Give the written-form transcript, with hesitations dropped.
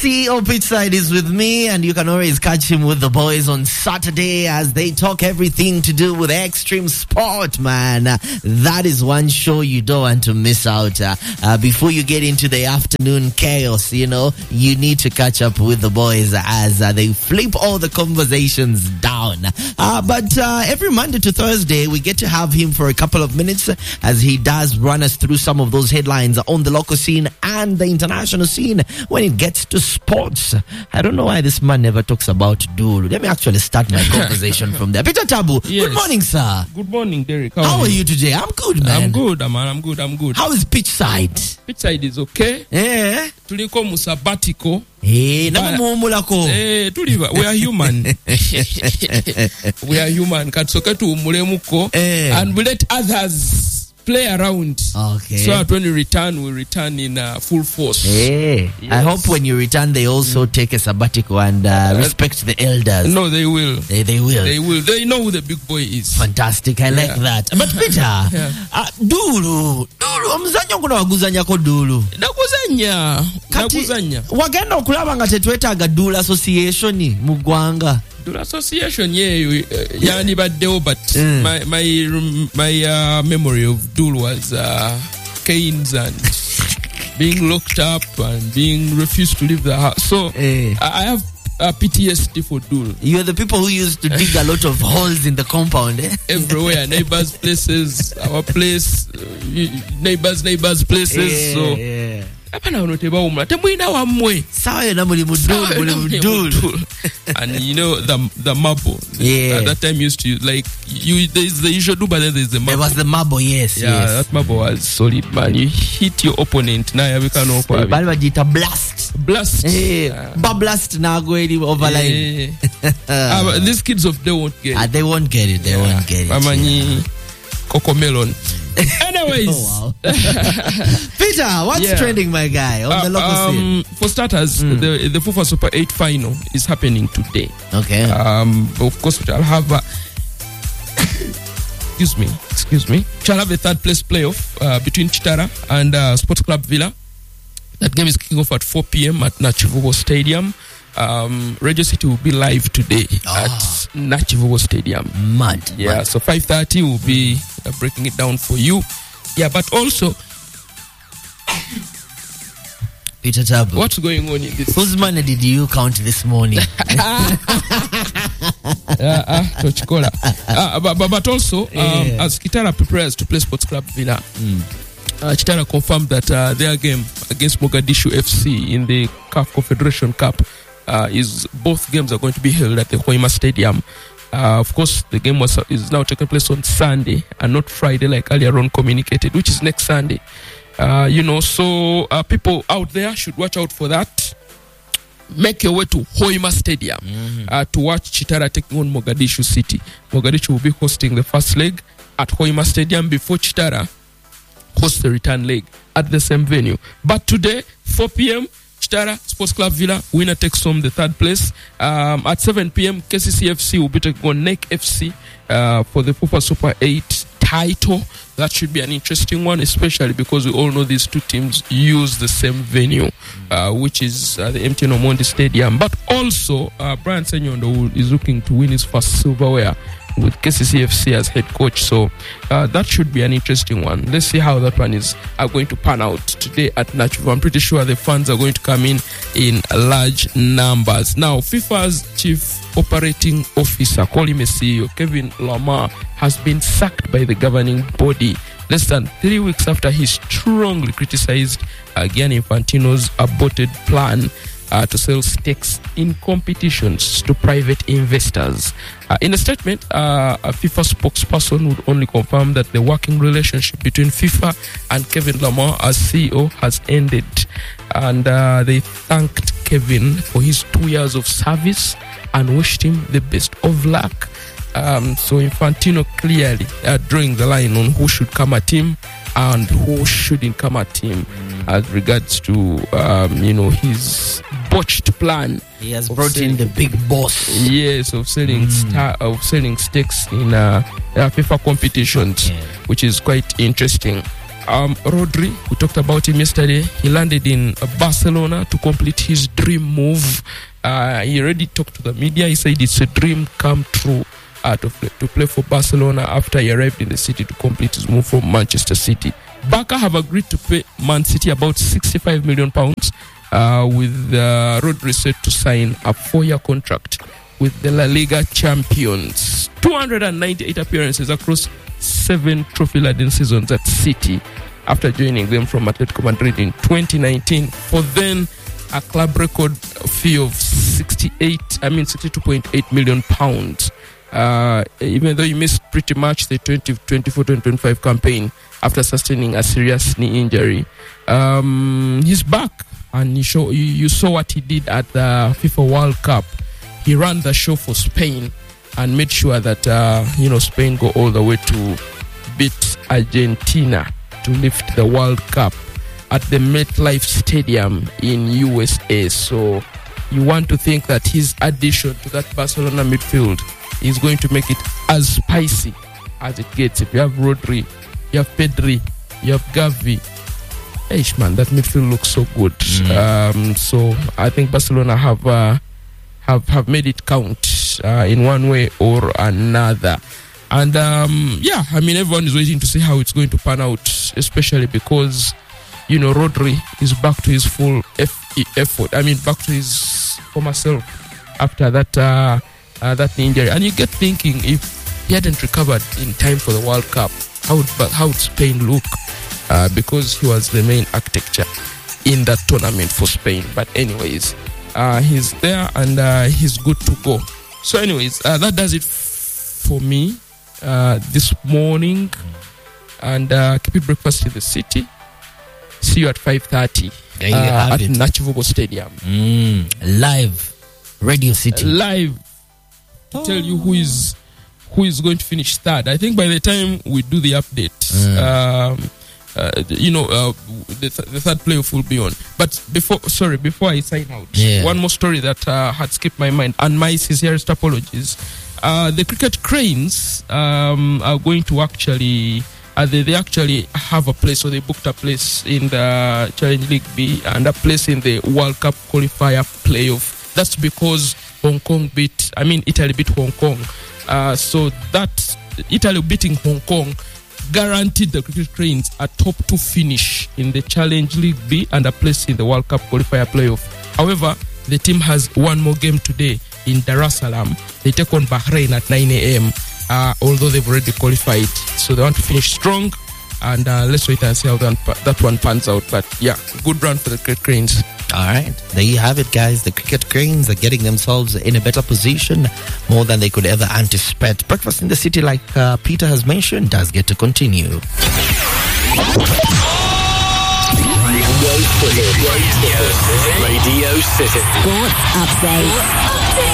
CEO Pitchside is with me, and you can always catch him with the boys on Saturday as they talk everything to do with extreme sport, man. That is one show you don't want to miss out. Before you get into the afternoon chaos, you need to catch up with the boys as they flip all the conversations down. But every Monday to Thursday, we get to have him for a couple of minutes as he does run us through some of those headlines on the local scene and the international scene when it gets to sports. I don't know why this man never talks about Dulu. Let me actually start my conversation from there. Peter Tabu, yes. Good morning, sir. Good morning, Derek. How are you today? I'm good, man. I'm good, man. I'm good. How is Pitchside? Pitchside is okay. Yeah. Tuliko musabatiko. We are human. We are human. And we let others play around. Okay. So that when we return in full force. Yes. I hope when you return, they also take a sabbatical and respect the elders. No, they will. They will. They know who the big boy is. Fantastic. I like that. But Peter, Dulu, omuzanyo kuna waguzanyako Dulu. Nakuzanya. Wagenda okulaba nga tetwetaaga Dulu Association mu ggwanga. Dulu Association, yani baddewo, but my memory of Dulu was canes and being locked up and being refused to leave the house. So I have PTSD for Dulu. You're the people who used to dig a lot of holes in the compound, everywhere, neighbors' places, our place, neighbors' places. And you know the marble. At that time used to there's the usual do, but then there's the marble. There was the marble, yes. That marble was solid, man. You hit your opponent. Now we can blast. Blast now go overline. These kids of they won't get it. They won't get it. They won't get it. Coco melon. Anyways, wow. Peter, what's trending, my guy, on the local scene? For starters, the FIFA Super 8 final is happening today. Okay. Of course, I'll have excuse me. Shall have a third place playoff between Chitara and Sports Club Villa. That game is kicking off at 4 p.m. at Nachivubo Stadium. Radio City will be live today at Nachivubo Stadium. Mad. So 5:30 will be breaking it down for you. But also, Peter Tabu, what's going on in this? Whose money did you count this morning? But also, as Chitara prepares to play Sports Club Villa, Chitara confirmed that their game against Mogadishu FC in the CAF Confederation Cup both games are going to be held at the Hoima Stadium. Of course, the game is now taking place on Sunday and not Friday like earlier on communicated, which is next Sunday. So people out there should watch out for that. Make your way to Hoima Stadium to watch Chitara taking on Mogadishu City. Mogadishu will be hosting the first leg at Hoima Stadium before Chitara hosts the return leg at the same venue. But today, 4 p.m., Chitara Sports Club Villa, winner takes home the third place. At 7 p.m., KCCFC will be taking on NEC FC for the FIFA Super 8 title. That should be an interesting one, especially because we all know these two teams use the same venue, which is the MTN Omondi Stadium. But also, Brian Senyondo is looking to win his first silverware with KCCFC as head coach. So that should be an interesting one. Let's see how that one is going to pan out today at Nachivubo. I'm pretty sure the fans are going to come in large numbers. Now, FIFA's chief operating officer, call him a CEO, Kevin Lamar, has been sacked by the governing body less than 3 weeks after he strongly criticized Gianni Infantino's aborted plan to sell stakes in competitions to private investors. In a statement, a FIFA spokesperson would only confirm that the working relationship between FIFA and Kevin Lamar as CEO has ended. And they thanked Kevin for his 2 years of service and wished him the best of luck. So Infantino clearly drawing the line on who should come at him and who shouldn't come at him as regards to his botched plan. He has brought in the big boss. Yes, of selling stakes in FIFA competitions, which is quite interesting. Rodri, we talked about him yesterday. He landed in Barcelona to complete his dream move. He already talked to the media. He said it's a dream come true to play for Barcelona after he arrived in the city to complete his move from Manchester City. Barca have agreed to pay Man City about £65 million, with Rodri set to sign a 4-year contract with the La Liga champions. 298 appearances across 7 trophy-laden seasons at City after joining them from Atletico Madrid in 2019 for then a club record fee of £62.8 million. Even though he missed pretty much the 2024-2025 campaign after sustaining a serious knee injury. He's back, and you saw what he did at the FIFA World Cup. He ran the show for Spain and made sure that Spain go all the way to beat Argentina to lift the World Cup at the MetLife Stadium in USA. So you want to think that his addition to that Barcelona midfield is going to make it as spicy as it gets. If you have Rodri, you have Pedri, you have Gavi, man, that midfield looks so good. So I think Barcelona have made it count in one way or another. And everyone is waiting to see how it's going to pan out, especially because Rodri is back to his full effort. Back to his former self after that knee injury. And you get thinking, if he hadn't recovered in time for the World Cup, how would Spain look? Because he was the main architecture in that tournament for Spain. But anyways, he's there and he's good to go. So anyways, that does it for me this morning. And keep it breakfast in the city. See you at 5:30 at Nachivogo Stadium. Live Radio City. Live. Tell you who is going to finish third. I think by the time we do the update, the third playoff will be on. But before I sign out, one more story that had skipped my mind, and my sincerest apologies. The Cricket Cranes are going to actually they actually have a place, so they booked a place in the Challenge League B and a place in the World Cup qualifier playoff. That's because Italy beat Hong Kong. So that Italy beating Hong Kong guaranteed the Cricket Cranes a top 2 finish in the Challenge League B and a place in the World Cup qualifier playoff. However, the team has one more game today in Dar es Salaam. They take on Bahrain at 9 a.m. Although they've already qualified. So they want to finish strong, and let's wait and see how that one pans out. But yeah, good run for the Cricket Cranes. All right, there you have it, guys. The Cricket Cranes are getting themselves in a better position, more than they could ever anticipate. Breakfast in the City, like Peter has mentioned, does get to continue. Radio City. Sports Update.